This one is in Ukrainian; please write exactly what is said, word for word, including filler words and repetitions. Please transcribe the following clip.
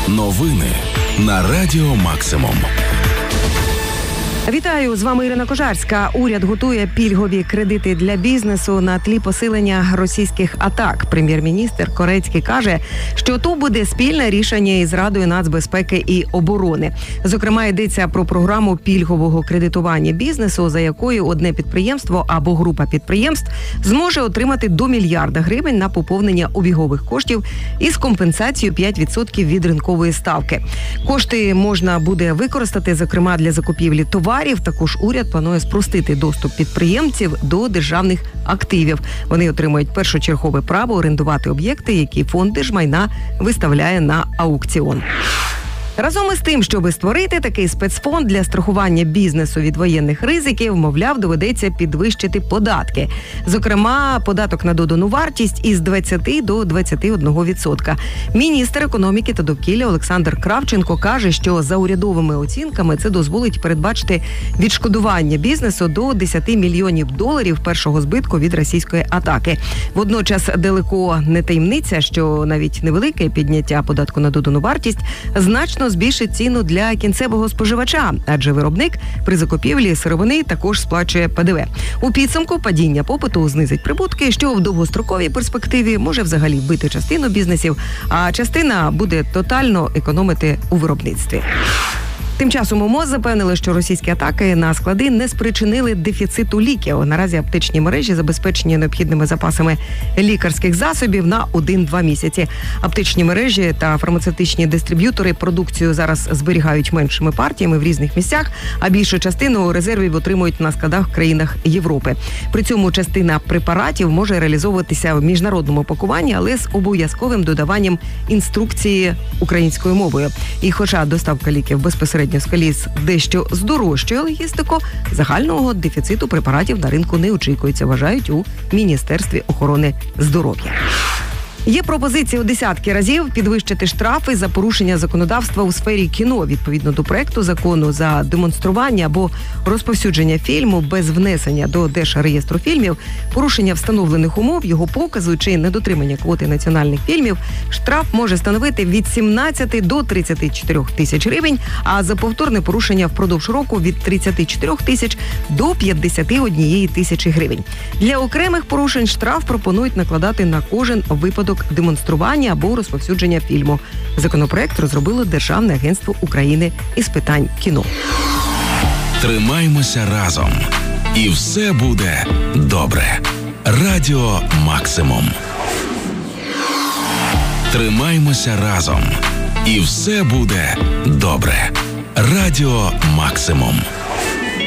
Новини на Радіо Максимум. Вітаю, з вами Ірина Кожарська. Уряд готує пільгові кредити для бізнесу на тлі посилення російських атак. Прем'єр-міністр Корецький каже, що то буде спільне рішення із Радою нацбезпеки і оборони. Зокрема, йдеться про програму пільгового кредитування бізнесу, за якою одне підприємство або група підприємств зможе отримати до мільярда гривень на поповнення обігових коштів із компенсацією п'ять відсотків від ринкової ставки. Кошти можна буде використати, зокрема, для закупівлі товарів. Також уряд планує спростити доступ підприємців до державних активів. Вони отримують першочергове право орендувати об'єкти, які фонд держмайна виставляє на аукціон. Разом із тим, щоби створити такий спецфонд для страхування бізнесу від воєнних ризиків, мовляв, доведеться підвищити податки. Зокрема, податок на додану вартість із двадцяти до двадцяти одного відсотка. Міністр економіки та довкілля Олександр Кравченко каже, що за урядовими оцінками це дозволить передбачити відшкодування бізнесу до десяти мільйонів доларів першого збитку від російської атаки. Водночас далеко не таємниця, що навіть невелике підняття податку на додану вартість значно збільшить ціну для кінцевого споживача, адже виробник при закупівлі сировини також сплачує Пе Де Ве. У підсумку падіння попиту знизить прибутки, що в довгостроковій перспективі може взагалі вбити частину бізнесів, а частина буде тотально економити у виробництві. Тим часом у МОЗ запевнили, що російські атаки на склади не спричинили дефіциту ліків. Наразі аптечні мережі забезпечені необхідними запасами лікарських засобів на один-два місяці. Аптечні мережі та фармацевтичні дистриб'ютори продукцію зараз зберігають меншими партіями в різних місцях, а більшу частину резервів отримують на складах в країнах Європи. При цьому частина препаратів може реалізовуватися в міжнародному пакуванні, але з обов'язковим додаванням інструкції українською мовою. І хоча доставка ліків безпосередньо з коліс дещо здорожчує логістику, загального дефіциту препаратів на ринку не очікується, вважають у Міністерстві охорони здоров'я. Є пропозиція у десятки разів підвищити штрафи за порушення законодавства у сфері кіно. Відповідно до проекту закону, за демонстрування або розповсюдження фільму без внесення до Держреєстру фільмів, порушення встановлених умов, його показу чи недотримання квоти національних фільмів, штраф може становити від сімнадцяти до тридцяти чотирьох тисяч гривень, а за повторне порушення впродовж року від тридцяти чотирьох тисяч до п'ятдесяти однієї тисячі гривень. Для окремих порушень штраф пропонують накладати на кожен випадок демонстрування або розповсюдження фільму. Законопроект розробило Державне агентство України із питань кіно. Тримаймося разом. І все буде добре. Радіо Максимум. Тримаймося разом. І все буде добре. Радіо Максимум.